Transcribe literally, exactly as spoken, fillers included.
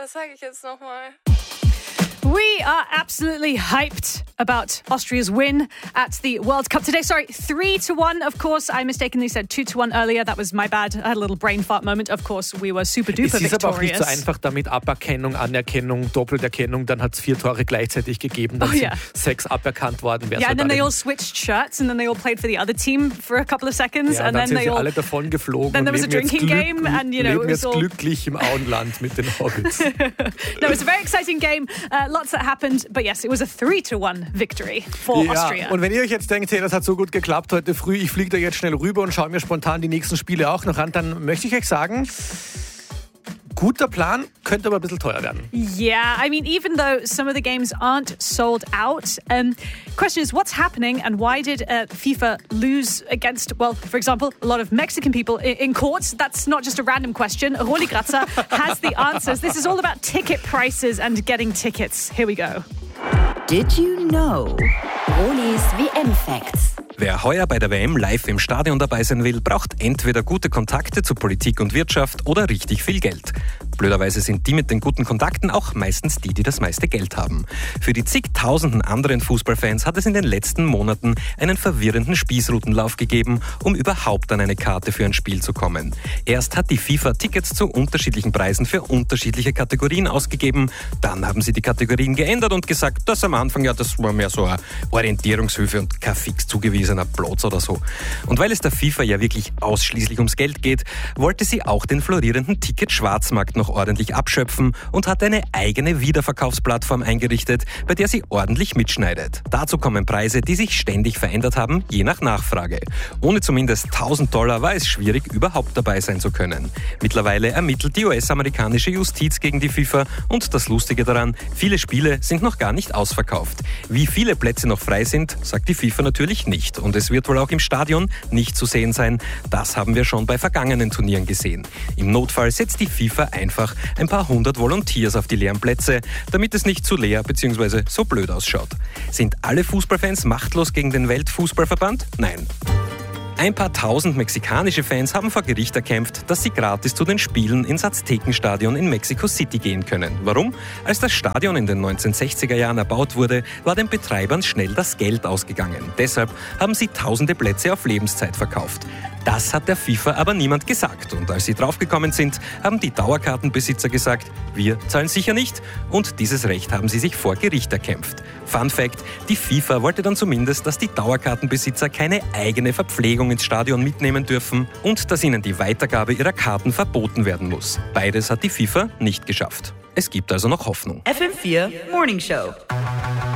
was sage ich jetzt nochmal? We are absolutely hyped about Austria's win at the World Cup today. Sorry, three to one. Of course, I mistakenly said two to one earlier. That was my bad. I had a little brain fart moment. Of course, we were super duper victorious. Es ist aber auch nicht so einfach damit. Aberkennung, Anerkennung, Doppelterkennung. Dann hat es vier Tore gleichzeitig gegeben. Dann oh, sind yeah. sechs aberkannt worden. Yeah, and then they all switched shirts and then they all played for the other team for a couple of seconds. Ja, and dann then sind they sie all... alle davon geflogen Then und there was a leben drinking jetzt, game and, you know, leben it was jetzt all... glücklich im Auenland mit den Hobbits. No, it's a very exciting game. Uh, lots that happened. But yes, it was a three to one victory for ja, Austria. Und wenn ihr euch jetzt denkt, hey, das hat so gut geklappt heute früh, ich fliege da jetzt schnell rüber und schaue mir spontan die nächsten Spiele auch noch an, dann möchte ich euch sagen, guter Plan, könnte aber ein bisschen teuer werden. Yeah, I mean, even though some of the games aren't sold out, um, question is, what's happening and why did uh, FIFA lose against, well, for example, a lot of Mexican people in, in court? That's not just a random question. Roli Grazer has the answers. This is all about ticket prices and getting tickets. Here we go. Did you know? Rolis W M-Facts. Wer heuer bei der W M live im Stadion dabei sein will, braucht entweder gute Kontakte zu Politik und Wirtschaft oder richtig viel Geld. Blöderweise sind die mit den guten Kontakten auch meistens die, die das meiste Geld haben. Für die zigtausenden anderen Fußballfans hat es in den letzten Monaten einen verwirrenden Spießrutenlauf gegeben, um überhaupt an eine Karte für ein Spiel zu kommen. Erst hat die FIFA Tickets zu unterschiedlichen Preisen für unterschiedliche Kategorien ausgegeben. Dann haben sie die Kategorien geändert und gesagt, dass am Anfang ja das war mehr so eine Orientierungshilfe und kein fix zugewiesener Platz oder so. Und weil es der FIFA ja wirklich ausschließlich ums Geld geht, wollte sie auch den florierenden Ticket-Schwarzmarkt noch ordentlich abschöpfen und hat eine eigene Wiederverkaufsplattform eingerichtet, bei der sie ordentlich mitschneidet. Dazu kommen Preise, die sich ständig verändert haben, je nach Nachfrage. Ohne zumindest tausend Dollar war es schwierig, überhaupt dabei sein zu können. Mittlerweile ermittelt die U S-amerikanische Justiz gegen die FIFA und das Lustige daran, viele Spiele sind noch gar nicht ausverkauft. Wie viele Plätze noch frei sind, sagt die FIFA natürlich nicht. Und es wird wohl auch im Stadion nicht zu sehen sein. Das haben wir schon bei vergangenen Turnieren gesehen. Im Notfall setzt die FIFA einfach ein paar hundert Volunteers auf die leeren Plätze, damit es nicht zu leer bzw. so blöd ausschaut. Sind alle Fußballfans machtlos gegen den Weltfußballverband? Nein. Ein paar tausend mexikanische Fans haben vor Gericht erkämpft, dass sie gratis zu den Spielen ins Aztekenstadion in Mexico City gehen können. Warum? Als das Stadion in den neunzehnhundertsechziger Jahren erbaut wurde, war den Betreibern schnell das Geld ausgegangen. Deshalb haben sie tausende Plätze auf Lebenszeit verkauft. Das hat der FIFA aber niemand gesagt. Und als sie draufgekommen sind, haben die Dauerkartenbesitzer gesagt, wir zahlen sicher nicht. Und dieses Recht haben sie sich vor Gericht erkämpft. Fun Fact, die FIFA wollte dann zumindest, dass die Dauerkartenbesitzer keine eigene Verpflegung ins Stadion mitnehmen dürfen und dass ihnen die Weitergabe ihrer Karten verboten werden muss. Beides hat die FIFA nicht geschafft. Es gibt also noch Hoffnung. F M vier Morning Show.